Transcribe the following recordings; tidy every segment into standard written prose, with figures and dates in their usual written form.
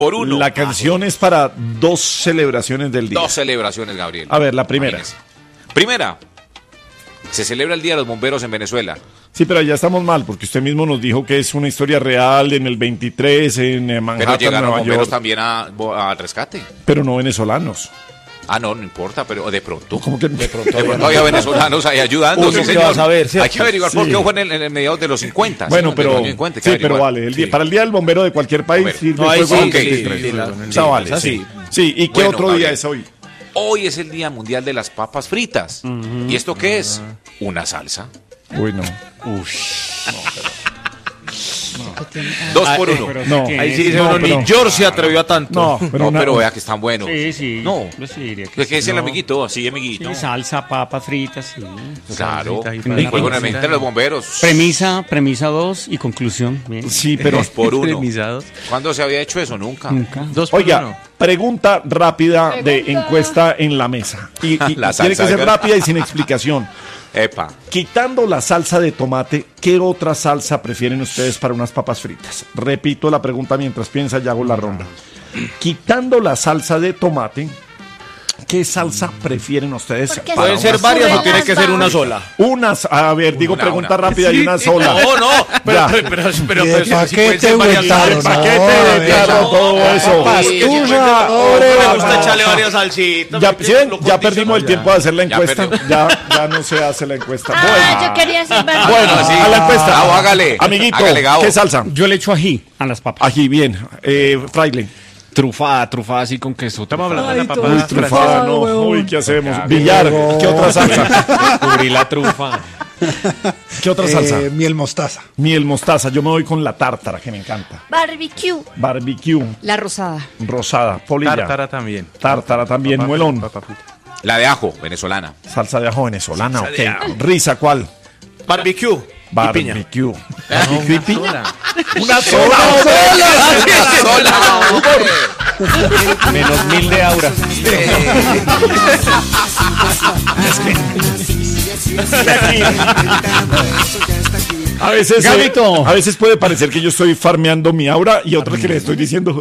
Por uno. La canción es para 2 celebraciones del día. 2 celebraciones, Gabriel. A ver, la primera. Imagínese. Primera, se celebra el Día de los Bomberos en Venezuela. Sí, pero ya estamos mal, porque usted mismo nos dijo que es una historia real en el 23, en Manhattan, Pero llegaron Nueva bomberos York. también al rescate. Pero no venezolanos. Ah, no importa, pero de pronto. ¿Cómo que De pronto había venezolanos ahí ayudando. Uno Sí, que señor. va a saber, ¿cierto? Hay que averiguar por Sí. qué fue en el mediados de los 50. Bueno, ¿sí? pero De los 50, hay que sí, pero averiguar. vale. Sí. Para el día del bombero de cualquier país Bombero. sirve No, ahí fuego sí, el 23. sí, O sea, vale, así. sí. Sí, ¿y qué Bueno, otro día Gabriel. es hoy? Hoy es el Día Mundial de las Papas Fritas. ¿Y esto qué es? Una salsa. Uy, no. 2 por 1. No. Ahí sí dice No, uno, pero- ni George se atrevió a tanto. No, No, pero vea que están buenos. Sí, sí. No. Yo sí diría que ¿Qué es el no. amiguito? Sí, amiguito. Sí, salsa, papas fritas, sí. Claro. Salsita y Y papas juego en el fritas. mente de los bomberos. Premisa 2 y conclusión. Bien. Sí, pero 2 por 1. Premisados. ¿Cuándo se había hecho eso? Nunca. Nunca. 2 por oiga, 1. pregunta rápida de encuesta en la mesa. Y La tiene que salsa, ser ¿verdad? rápida y sin explicación. Epa. Quitando la salsa de tomate, ¿qué otra salsa prefieren ustedes para unas papas fritas? Repito la pregunta mientras piensa y hago la ronda. Quitando la salsa de tomate, ¿qué salsa prefieren ustedes? Porque para ¿Pueden ser unas- varias o Suben tiene las que ser una bases. sola? Unas, a ver, digo Una, pregunta una. rápida y una sola. No, no. Pero, Ya. pero, Y de si pueden paquete, ser varias Gustavo, salsas. no, Paquete, a ver, claro, no. todo eso. Pastusa, Me Oreo. gusta echarle varias salsitas. Ya, porque ¿sí ven? lo Ya condiciona. perdimos el tiempo de hacer la Ya encuesta. perdió. Ya no se hace la encuesta. Ah, yo quería decir verdad. Bueno, sí. a la encuesta. Gabo, hágale. Amiguito, Hágale, Gabo. ¿qué salsa? Yo le echo ají a las papas. Ají, bien. Fraile. Trufada así con queso. Estamos hablando de la papa Uy, trufada, no. Uy, ¿qué hacemos? Villar, ¿qué otra salsa? Descubrí la trufa. ¿Qué otra salsa? Miel mostaza. Miel mostaza. Yo me voy con la tártara, que me encanta. Barbecue. Barbecue, La rosada. rosada, polilla. Tártara también. Tártara también, Papa- muelón. papa frita. La de ajo, venezolana. Salsa de ajo venezolana, Salsa de ok. ajo. Risa, ¿cuál? Barbecue. Y piña. Barbecue. Barbecue y piña. Una sola. Menos 1000 de aura. Gabito. A veces puede parecer que yo estoy farmeando mi aura y otra que le estoy diciendo.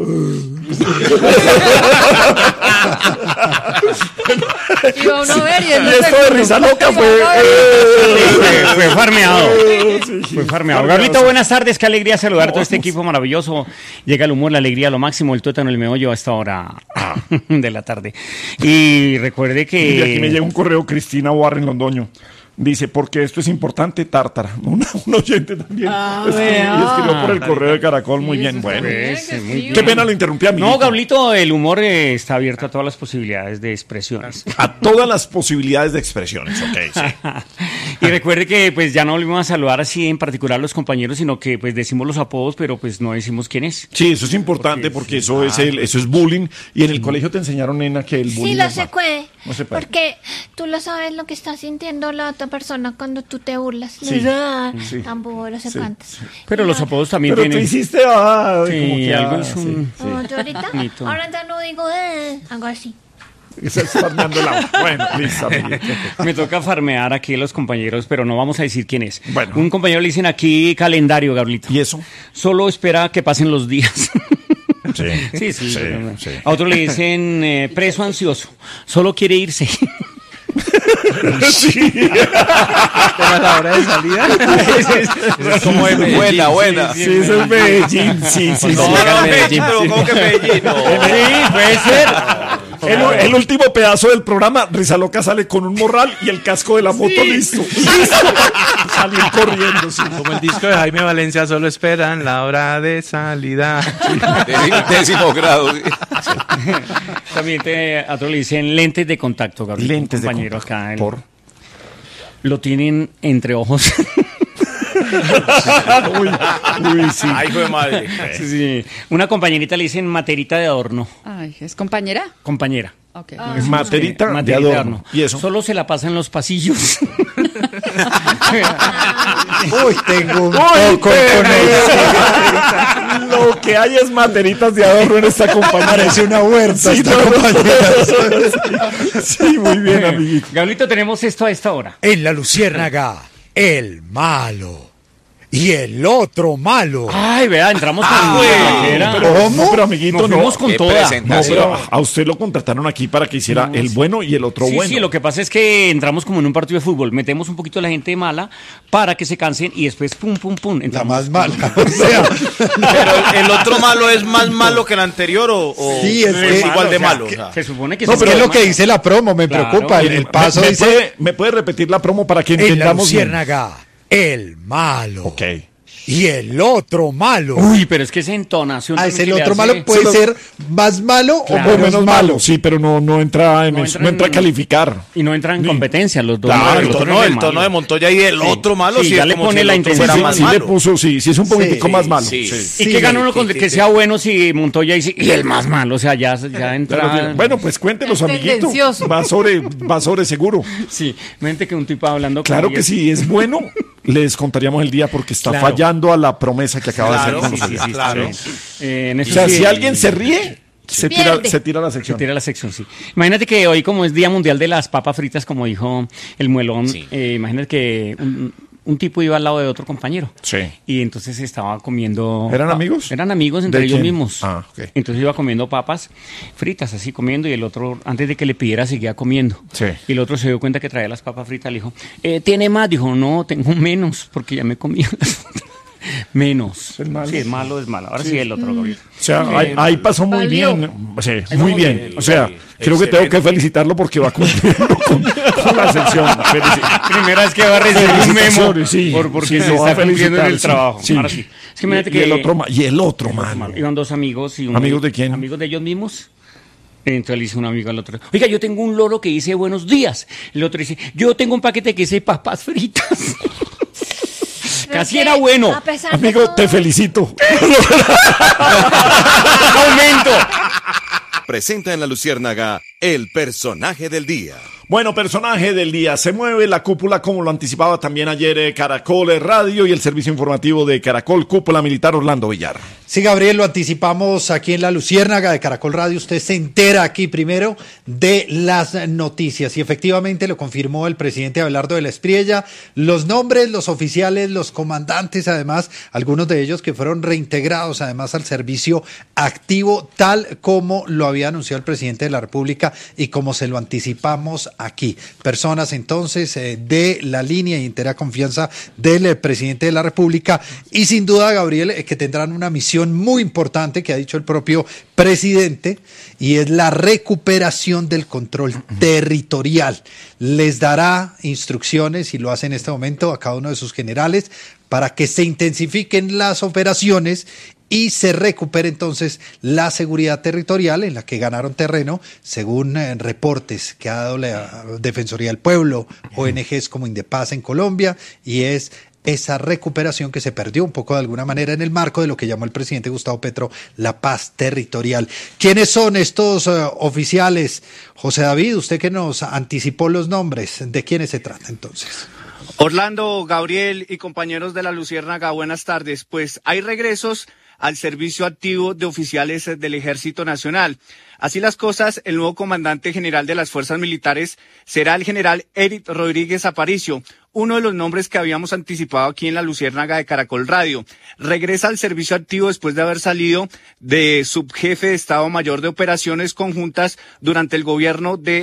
Iba uno a ver y Y esto de risa loca fue. Fue farmeado. Sí, Fue farmeado. Gabrielito, buenas tardes. Qué alegría saludar a todo este equipo maravilloso. Llega el humor, la alegría, lo máximo, el tuétano, el meollo a esta hora de la tarde. Y recuerde Y aquí me que... llega un correo, Cristina Warren Londoño. Dice, porque esto es importante, tártara. Un oyente también. Escribió por el correo de Caracol. Muy bien, bueno. muy bien. Qué pena lo interrumpí, amiguito. No, Gablito, el humor está abierto a todas las posibilidades de expresiones. A todas las posibilidades de expresiones, ok, sí. Y recuerde que pues ya no volvimos a saludar así en particular a los compañeros, sino que pues decimos los apodos, pero pues no decimos quién es. Sí, eso es importante porque eso es bullying. Y en el colegio te enseñaron, nena, que el bullying Sí, lo es se malo. puede. No se puede. Porque tú lo sabes lo que está sintiendo la otra persona cuando tú te burlas. Sí, sí. Tampoco no sé Sí, cuántos. Pero los apodos también Pero tú tienen... hiciste, como Sí, que, algo es un... sí. No, yo ahorita, Bonito. ahora ya no digo, hago así. Estás farmeando el agua. Bueno, listo, amiguito. Me toca farmear aquí a los compañeros, pero no vamos a decir quién es. Bueno. Un compañero le dicen aquí calendario, Gabrielito. ¿Y eso? Solo espera que pasen los días. Sí. Sí. sí. A otro le dicen preso ansioso. Solo quiere irse. ¿Era la hora de salida? Eso es como de Medellín. Buena. Sí, eso es Medellín. Sí. No, Llega Medellín, pero ¿cómo que Medellín? No. Sí, puede ser. El último pedazo del programa, Risa Loca sale con un morral y el casco de la moto listo. Salir corriendo, sí. Como el disco de Jaime Valencia, solo esperan la hora de salida. Décimo grado. Sí. También a otro le dicen lentes de contacto, Gabriel. Lentes de compañero contacto. acá. ¿Por? Lo tienen entre ojos. Uy, sí. Ay, hijo de madre. Sí. Una compañerita le dicen materita de adorno. Ay, ¿es compañera? Compañera. Ok. Materita de Materita de adorno. ¿Y eso? Solo se la pasa en los pasillos. Uy, tengo un poco con eso. Lo que hay es materitas de adorno en esta compañía. Parece una huerta Sí, esta no, no, compañera. Sí, muy bien, amiguito. Gablito, tenemos esto a esta hora. En la luciérnaga, el malo. y el otro malo. Ay, vea, entramos con Pero amiguito, Nos fuimos con Qué toda. presentación. pero a usted lo contrataron aquí para que hiciera el bueno y el otro Sí, bueno. sí, lo que pasa es que entramos como en un partido de fútbol, metemos un poquito a la gente mala para que se cansen y después pum, pum, pum. La Entramos. más mala. O sea, Pero el otro malo es más malo que el anterior o Sí, es igual de o sea, malo. que O sea. se supone que no, se pero es lo llama- que dice la promo, me Claro, preocupa. El paso dice: ¿Me puede repetir la promo para que en la entendamos bien? luciérnaga, el malo. Ok. Y el otro malo. Uy, pero es que esa entonación. Ah, es también el que le otro hace- malo, puede ser más malo Claro. o menos malo. Sí, pero no entra en No eso, entra no entra a en- calificar. Y no entra en competencia los dos. Claro, el El otro tono, es el tono malo. de Montoya y el otro malo, Sí, sí, ya es le como pone si el la otro intención. fuera Sí, más sí le malo. puso, sí es un poquitico Sí, más malo. sí. Sí. ¿Y Sí, qué gana uno con sí, que sí. sea bueno si Montoya dice y el más malo? O sea, ya entra. Bueno, pues cuéntenos, Es amiguito. tendencioso. Va sobre seguro. Sí, mente que un tipo hablando. Claro con que ellos. si es bueno, les contaríamos el día porque está Claro. fallando a la promesa que acaba Claro, de hacer. sí, con sí, nosotros. claro. En eso O sea, sí, si alguien se ríe, se tira la se sección. tira la sección, sí. Imagínate que hoy, como es Día Mundial de las Papas Fritas, como dijo el Muelón, Sí. imagínate que un tipo iba al lado de otro compañero. Sí. Y entonces estaba comiendo. ¿Eran amigos? Eran amigos entre ¿De ellos quién? mismos. Ah, ok. Entonces iba comiendo papas fritas, así comiendo, y el otro, antes de que le pidiera, seguía comiendo. Sí. Y el otro se dio cuenta que traía las papas fritas, le dijo, ¿tiene más? Dijo, no, tengo menos, porque ya me comí las otras. Menos. ¿Es malo? Sí, es malo, es malo. Ahora sí, el otro, Gabriel. O sea, ahí pasó muy Valió. bien. Sí, muy bien. O sea, creo que tengo que felicitarlo porque va cumpliendo con la sección. Primera vez que va a recibir un memo Felicitaciones, sí. porque Sí, se lo va está a cumpliendo en felicitar, el sí. trabajo. Sí. Ahora sí. Es que imagínate Y que el otro malo. iban dos amigos y uno- ¿Amigos de quién? Amigos de ellos mismos. Entonces le dice un amigo al otro, oiga, yo tengo un loro que dice buenos días. El otro dice, yo tengo un paquete que dice papas fritas. Casi era bueno. A pesar de Amigo, todo, te felicito. Aumento. Presenta en la Luciérnaga el personaje del día. Bueno, personaje del día. Se mueve la cúpula, como lo anticipaba también ayer Caracol Radio y el servicio informativo de Caracol, Cúpula Militar Orlando Villar. Sí, Gabriel, lo anticipamos aquí en la Luciérnaga de Caracol Radio. Usted se entera aquí primero de las noticias y efectivamente lo confirmó el presidente Abelardo de la Espriella. Los nombres, los oficiales, los comandantes, además, algunos de ellos que fueron reintegrados además al servicio activo, tal como lo había anunciado el presidente de la República y como se lo anticipamos aquí. Personas entonces de la línea y entera confianza del presidente de la República y sin duda, Gabriel, que tendrán una misión muy importante que ha dicho el propio presidente y es la recuperación del control territorial. Les dará instrucciones y lo hace en este momento a cada uno de sus generales para que se intensifiquen las operaciones y se recupere entonces la seguridad territorial en la que ganaron terreno, según reportes que ha dado la Defensoría del Pueblo, ONGs como Indepaz en Colombia, y es esa recuperación que se perdió un poco de alguna manera en el marco de lo que llamó el presidente Gustavo Petro la paz territorial. ¿Quiénes son estos oficiales? José David, usted que nos anticipó los nombres, ¿de quiénes se trata entonces? Orlando, Gabriel y compañeros de la Luciérnaga, buenas tardes. Pues hay regresos al servicio activo de oficiales del Ejército Nacional. Así las cosas, el nuevo comandante general de las Fuerzas Militares será el general Eric Rodríguez Aparicio, uno de los nombres que habíamos anticipado aquí en la Luciérnaga de Caracol Radio. Regresa al servicio activo después de haber salido de subjefe de Estado Mayor de Operaciones Conjuntas durante el gobierno de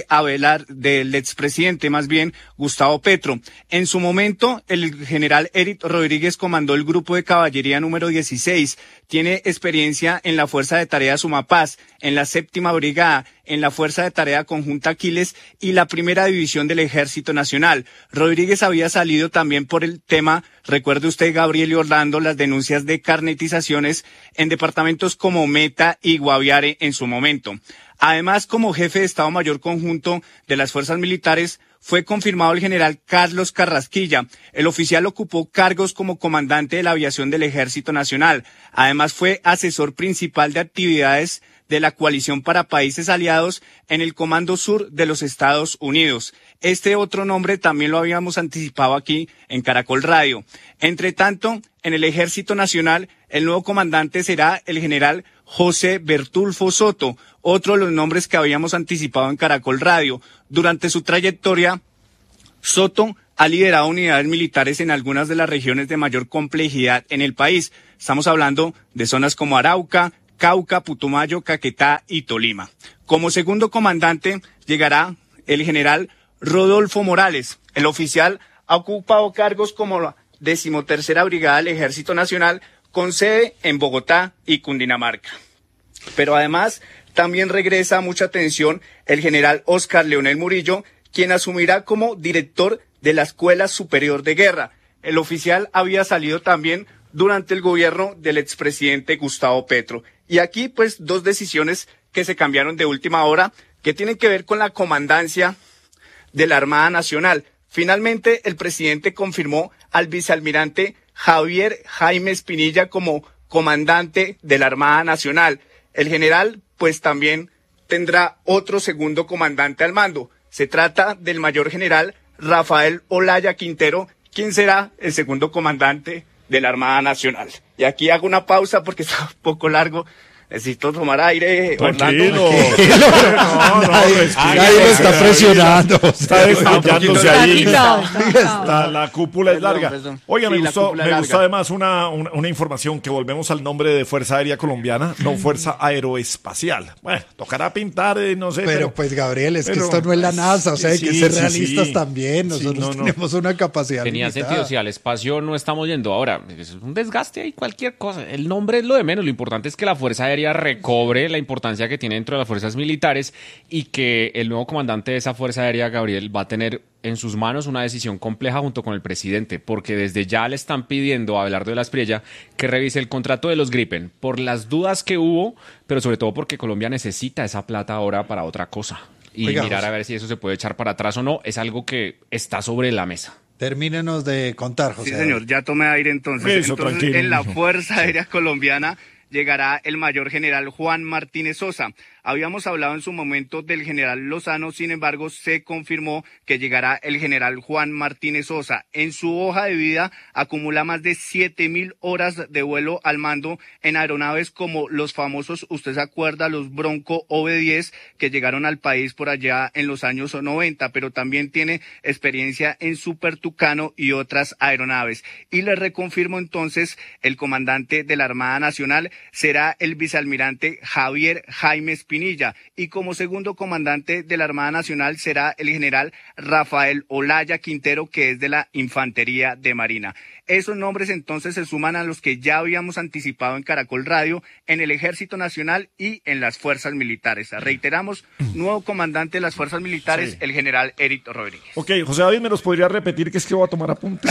del expresidente, más bien, Gustavo Petro. En su momento, el general Eric Rodríguez comandó el grupo de caballería número 16. Tiene experiencia en la Fuerza de Tarea Sumapaz, en la 7ª Brigada, en la Fuerza de Tarea Conjunta Aquiles y la 1ª División del Ejército Nacional. Rodríguez había salido también por el tema, recuerde usted, Gabriel y Orlando, las denuncias de carnetizaciones en departamentos como Meta y Guaviare en su momento. Además, como jefe de Estado Mayor Conjunto de las Fuerzas Militares, fue confirmado el general Carlos Carrasquilla. El oficial ocupó cargos como comandante de la aviación del Ejército Nacional. Además, fue asesor principal de actividades de la Coalición para Países Aliados en el Comando Sur de los Estados Unidos. Este otro nombre también lo habíamos anticipado aquí en Caracol Radio. Entre tanto, en el Ejército Nacional, el nuevo comandante será el general José Bertulfo Soto, otro de los nombres que habíamos anticipado en Caracol Radio. Durante su trayectoria, Soto ha liderado unidades militares en algunas de las regiones de mayor complejidad en el país. Estamos hablando de zonas como Arauca, Cauca, Putumayo, Caquetá y Tolima. Como segundo comandante llegará el general Rodolfo Morales. El oficial ha ocupado cargos como la 13ª Brigada del Ejército Nacional, con sede en Bogotá y Cundinamarca. Pero además también regresa a mucha atención el general Óscar Leonel Murillo, quien asumirá como director de la Escuela Superior de Guerra. El oficial había salido también durante el gobierno del expresidente Gustavo Petro. Y aquí, pues, dos decisiones que se cambiaron de última hora, que tienen que ver con la comandancia de la Armada Nacional. Finalmente, el presidente confirmó al vicealmirante Javier Jaime Espinilla como comandante de la Armada Nacional. El general, pues, también tendrá otro segundo comandante al mando. Se trata del mayor general Rafael Olaya Quintero, quien será el segundo comandante de la Armada Nacional. Y aquí hago una pausa porque está un poco largo. Necesito tomar aire, Tranquilo. No, nadie lo está presionando. Está desmayándose ahí. Está La cúpula es larga. Perdón. Oiga, Sí, me la gustó cúpula es larga. además una información, que volvemos al nombre de Fuerza Aérea Colombiana, no Fuerza Aeroespacial. Bueno, tocará pintar, no sé. Pero pues Gabriel, es que pero- esto no es la NASA, o sea, hay que Sí, ser sí, realistas sí. también. Sí, Nosotros no. tenemos una capacidad Tenía limitada. sentido, si al espacio no estamos yendo ahora, es un desgaste y cualquier cosa. El nombre es lo de menos, lo importante es que la Fuerza Aérea recobre la importancia que tiene dentro de las fuerzas militares y que el nuevo comandante de esa Fuerza Aérea, Gabriel, va a tener en sus manos una decisión compleja junto con el presidente, porque desde ya le están pidiendo a Abelardo de la Espriella que revise el contrato de los Gripen, por las dudas que hubo, pero sobre todo porque Colombia necesita esa plata ahora para otra cosa. Y Oiga, mirar José. a ver si eso se puede echar para atrás o no, es algo que está sobre la mesa. Termínenos de contar, José. Sí, señor, ya tomé aire entonces. Eso, Entonces, tranquilo, en la mijo. Fuerza Aérea Colombiana llegará el mayor general Juan Martínez Sosa. Habíamos hablado en su momento del general Lozano, sin embargo, se confirmó que llegará el general Juan Martínez Sosa. En su hoja de vida acumula más de 7.000 horas de vuelo al mando en aeronaves como los famosos, usted se acuerda, los Bronco OV-10 que llegaron al país por allá en los años 90, pero también tiene experiencia en Super Tucano y otras aeronaves. Y le reconfirmo entonces, el comandante de la Armada Nacional será el vicealmirante Javier Jaime Espinilla, y como segundo comandante de la Armada Nacional será el general Rafael Olaya Quintero, que es de la Infantería de Marina. Esos nombres entonces se suman a los que ya habíamos anticipado en Caracol Radio, en el Ejército Nacional y en las Fuerzas Militares. Reiteramos, nuevo comandante de las Fuerzas Militares, Sí. el general Eric Rodríguez. Ok, José David, ¿me los podría repetir, que es que voy a tomar apuntes?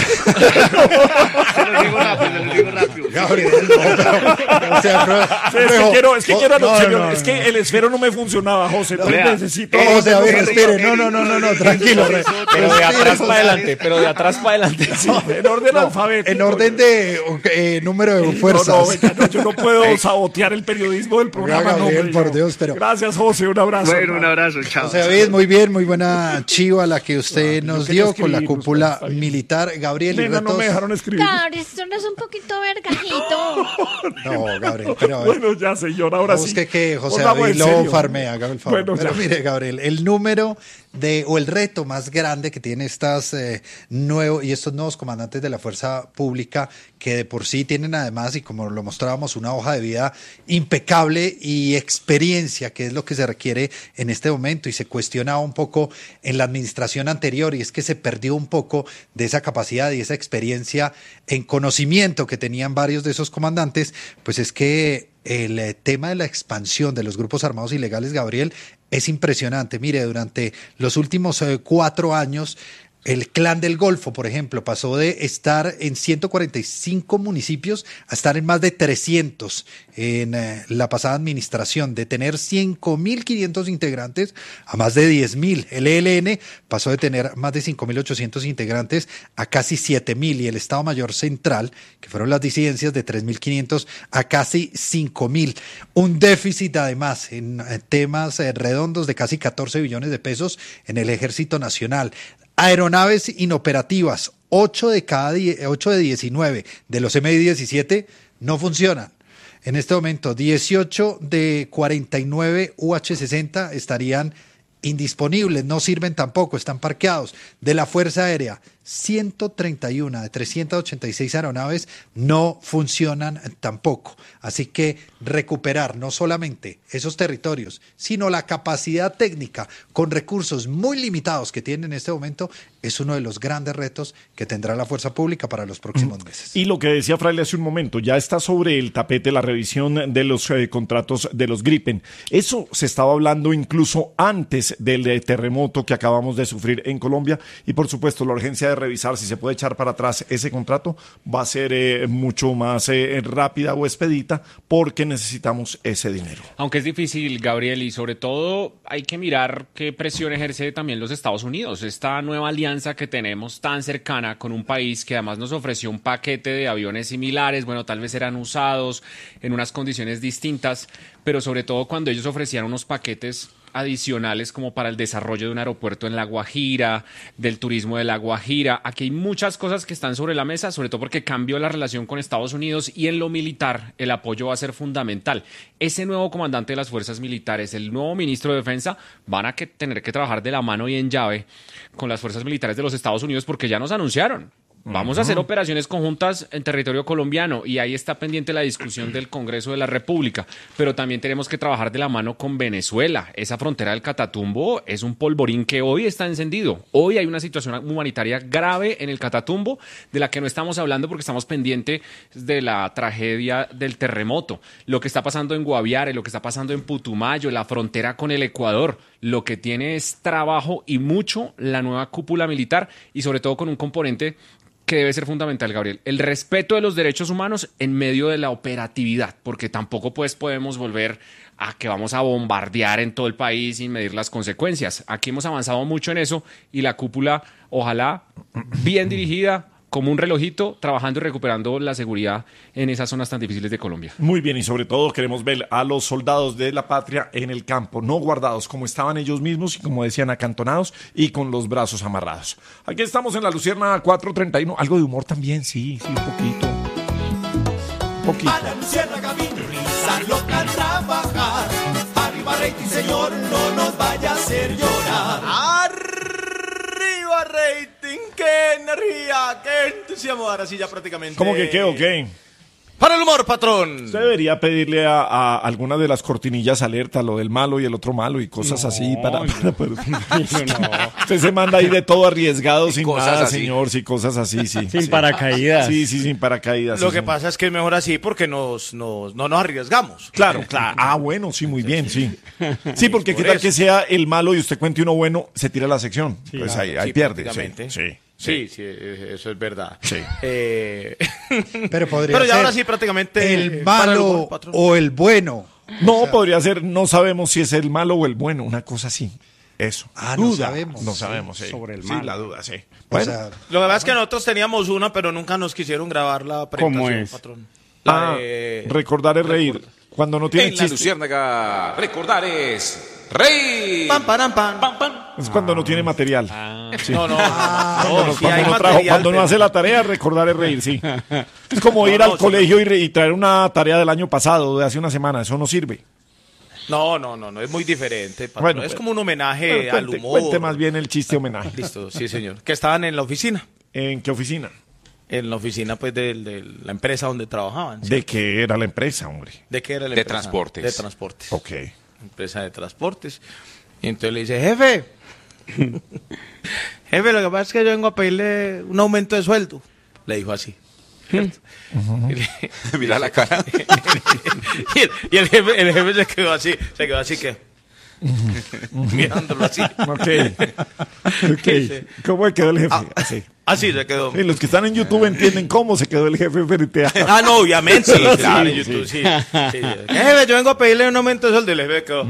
Se los digo rápido. Gabriel, no, o sea, Sí, es que quiero no, señor, no, es que el esfero no me funcionaba, José, entonces Vea, necesito... no, José David, Eric, respire. Eric, No, tranquilo. Pero de atrás Respire, para adelante, pero de atrás para adelante. Sí, en orden No, alfabético. en orden de número de fuerzas. No, venga, no, yo no puedo sabotear el periodismo del programa. Oiga, Gabriel, hombre, por no. Dios, pero- Gracias, José, un abrazo. Bueno, un abrazo, chao. José David, muy bien, muy buena chiva la que usted yo nos quería dio con la escribir, cúpula está bien. militar. Gabriel y Nena, no retos. me dejaron escribir. Claro, esto no es un poquito vergajito. No, Gabriel, pero a ver. Bueno, ya, señor, ahora sí. Busque que José Volvamos David en lo serio. farmea, haga el favor. Bueno, Pero ya. mire, Gabriel, el número o el reto más grande que tiene estos nuevos comandantes de la fuerza pública, que de por sí tienen además, y como lo mostrábamos, una hoja de vida impecable y experiencia, que es lo que se requiere en este momento, y se cuestionaba un poco en la administración anterior, y es que se perdió un poco de esa capacidad y esa experiencia en conocimiento que tenían varios de esos comandantes, pues es que el tema de la expansión de los grupos armados ilegales, Gabriel, es impresionante. Mire, durante los últimos 4 años, el Clan del Golfo, por ejemplo, pasó de estar en 145 municipios a estar en más de 300 en la pasada administración, de tener 5.500 integrantes a más de 10.000. El ELN pasó de tener más de 5.800 integrantes a casi 7.000, y el Estado Mayor Central, que fueron las disidencias, de 3.500 a casi 5.000. Un déficit además en temas redondos de casi 14 billones de pesos en el Ejército Nacional. Aeronaves inoperativas, 8 de 19 de los MI-17 no funcionan. En este momento, 18 de 49 UH-60 estarían indisponibles, no sirven tampoco, están parqueados. De la Fuerza Aérea, 131 de 386 aeronaves no funcionan tampoco. Así que recuperar no solamente esos territorios, sino la capacidad técnica con recursos muy limitados que tiene en este momento es uno de los grandes retos que tendrá la fuerza pública para los próximos meses. Y lo que decía Fraile hace un momento, ya está sobre el tapete la revisión de los contratos de los Gripen. Eso se estaba hablando incluso antes del terremoto que acabamos de sufrir en Colombia y por supuesto la urgencia de revisar si se puede echar para atrás ese contrato va a ser mucho más rápida o expedita porque necesitamos ese dinero. Aunque es difícil, Gabriel, y sobre todo hay que mirar qué presión ejerce también los Estados Unidos. Esta nueva alianza que tenemos tan cercana con un país que además nos ofreció un paquete de aviones similares, bueno, tal vez eran usados en unas condiciones distintas, pero sobre todo cuando ellos ofrecían unos paquetes adicionales como para el desarrollo de un aeropuerto en La Guajira, del turismo de La Guajira. Aquí hay muchas cosas que están sobre la mesa, sobre todo porque cambió la relación con Estados Unidos y en lo militar el apoyo va a ser fundamental. Ese nuevo comandante de las fuerzas militares, el nuevo ministro de Defensa, van a tener que trabajar de la mano y en llave con las fuerzas militares de los Estados Unidos porque ya nos anunciaron. Vamos a hacer operaciones conjuntas en territorio colombiano y ahí está pendiente la discusión del Congreso de la República, pero también tenemos que trabajar de la mano con Venezuela. Esa frontera del Catatumbo es un polvorín que hoy está encendido. Hoy hay una situación humanitaria grave en el Catatumbo de la que no estamos hablando porque estamos pendientes de la tragedia del terremoto. Lo que está pasando en Guaviare, lo que está pasando en Putumayo, la frontera con el Ecuador. Lo que tiene es trabajo y mucho la nueva cúpula militar y sobre todo con un componente que debe ser fundamental, Gabriel, el respeto de los derechos humanos en medio de la operatividad, porque tampoco pues podemos volver a que vamos a bombardear en todo el país sin medir las consecuencias. Aquí hemos avanzado mucho en eso y la cúpula, ojalá bien dirigida, como un relojito, trabajando y recuperando la seguridad en esas zonas tan difíciles de Colombia. Muy bien, y sobre todo queremos ver a los soldados de la patria en el campo, no guardados como estaban ellos mismos y como decían, acantonados y con los brazos amarrados. Aquí estamos en la Lucierna 431. Algo de humor también, sí, un poquito. Un poquito. A la Lucierna camino, risa loca trabajar. Arriba rating, señor, no nos vaya a hacer llorar. Arriba rating, qué energía, qué entusiasmo. Ahora sí ya prácticamente. ¿Cómo que qué o qué? Para el humor, patrón. Usted debería pedirle a alguna de las cortinillas alerta, lo del malo y el otro malo y cosas así para Usted se manda ahí de todo arriesgado sin nada, así. Señor, sí, cosas así, sí. Sin paracaídas. Sí, sin paracaídas. Lo que pasa es que es mejor así porque no nos arriesgamos. Claro. Ah, bueno, sí, muy bien, sí. Sí, porque qué tal que sea el malo y usted cuente uno bueno, se tira la sección. Sí, pues ahí pierde. Sí, eso es verdad. Sí. Pero podría ya ser ahora sí prácticamente el malo o el bueno. No, podría ser, no sabemos si es el malo o el bueno, una cosa así. Eso. No sabemos. No sabemos, sí. Sobre el malo. Sí, la duda, sí. Bueno, o sea, lo que pasa es que nosotros teníamos una, pero nunca nos quisieron grabar la presentación, ¿cómo es? patrón. Recordar es reír. Cuando no tiene En la chiste. Luciérnaga, recordar es reír. Pam, param, pam. Es cuando no tiene material. Sí. No. Cuando no hace la tarea, recordar es reír, sí. Es como ir al colegio y traer una tarea del año pasado, de hace una semana. Eso no sirve. No, es muy diferente, patrón. Bueno, es como un homenaje al humor. Cuente más bien el chiste homenaje. Listo, sí, señor. Que estaban en la oficina. ¿En qué oficina? En la oficina, pues, de la empresa donde trabajaban. ¿Sí? ¿De qué era la empresa, hombre? ¿De qué era la De empresa? transportes. De transportes. Ok. Empresa de transportes. Y entonces le dice, jefe, lo que pasa es que yo vengo a pedirle un aumento de sueldo. Le dijo así. Mira la cara. y el jefe se quedó así que mirándolo así. Ok. ¿Cómo quedó el jefe? Así. Así se quedó. Y los que están en YouTube entienden cómo se quedó el jefe frente a... No, obviamente. Sí, claro, en YouTube, sí. Jefe, yo vengo a pedirle un aumento de sueldo. Y el jefe quedó.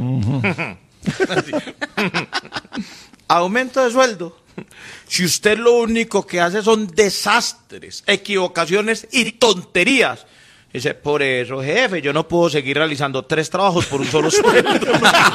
Aumento de sueldo. Si usted lo único que hace son desastres, equivocaciones y tonterías. Dice, por eso, jefe, yo no puedo seguir realizando 3 trabajos por un solo sueldo.